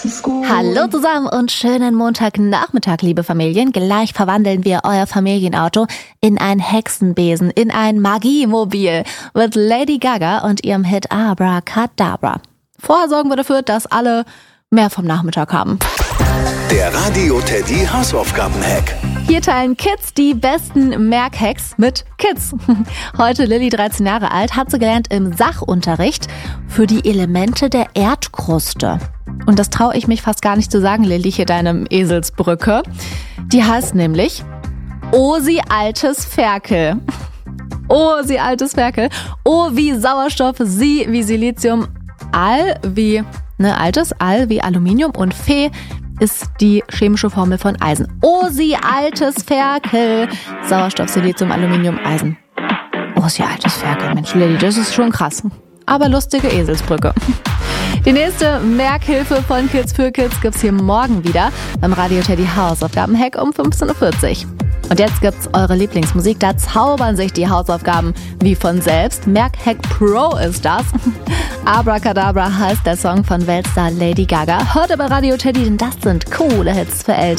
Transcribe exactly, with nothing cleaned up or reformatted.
ist gut. Hallo zusammen und schönen Montagnachmittag, liebe Familien. Gleich verwandeln wir euer Familienauto in ein Hexenbesen, in ein Magiemobil mit Lady Gaga und ihrem Hit Abracadabra. Vorher sorgen wir dafür, dass alle mehr vom Nachmittag haben. Der Radio Teddy Hausaufgaben-Hack. Hier teilen Kids die besten Merkhacks mit Kids. Heute Lilly, dreizehn Jahre alt, hat sie gelernt im Sachunterricht für die Elemente der Erdkruste. Und das traue ich mich fast gar nicht zu sagen, Lilly, hier deinem Eselsbrücke. Die heißt nämlich O sie altes Ferkel. O sie altes Ferkel. O wie Sauerstoff, Sie wie Silizium, Al wie ne, altes, Al wie Aluminium und Fe ist die chemische Formel von Eisen. O sie altes Ferkel. Sauerstoff, Silizium, Aluminium, Eisen. O sie altes Ferkel. Mensch, Lilly, das ist schon krass. Aber lustige Eselsbrücke. Die nächste Merkhilfe von Kids für Kids gibt's hier morgen wieder beim Radio Teddy Hausaufgaben-Hack um fünfzehn Uhr vierzig. Und jetzt gibt's eure Lieblingsmusik, da zaubern sich die Hausaufgaben wie von selbst. Merkhack Pro ist das. Abracadabra heißt der Song von Weltstar Lady Gaga. Hört aber Radio Teddy, denn das sind coole Hits für Eltern.